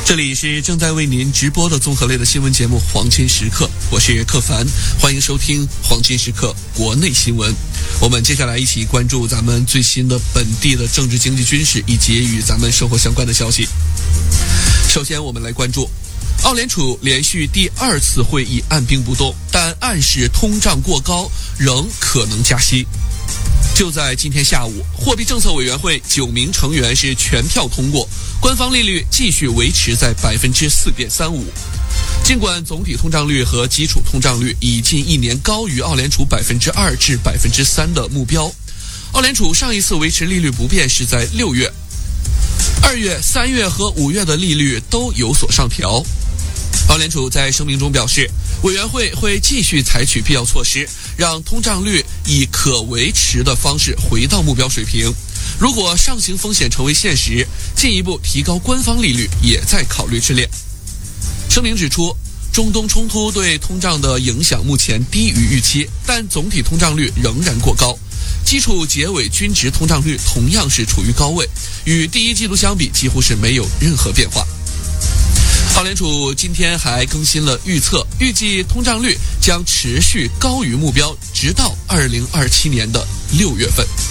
这里是正在为您直播的综合类的新闻节目《黄金时刻》，我是克凡，欢迎收听《黄金时刻》国内新闻。我们接下来一起关注咱们最新的本地的政治、经济、军事以及与咱们生活相关的消息。首先，我们来关注澳联储连续第2次会议按兵不动，但暗示通胀过高，仍可能加息。就在今天下午，货币政策委员会9名成员是全票通过，官方利率继续维持在 4.35%。尽管总体通胀率和基础通胀率已近1年高于澳联储2%至3%的目标，澳联储上一次维持利率不变是在6月，2月、3月和5月的利率都有所上调。澳联储在声明中表示，委员会会继续采取必要措施，让通胀率以可维持的方式回到目标水平。如果上行风险成为现实，进一步提高官方利率也在考虑之列。声明指出，中东冲突对通胀的影响目前低于预期，但总体通胀率仍然过高。基础结尾均值通胀率同样是处于高位，与第一季度相比几乎是没有任何变化。澳联储今天还更新了预测，预计通胀率将持续高于目标，直到2027年的6月份。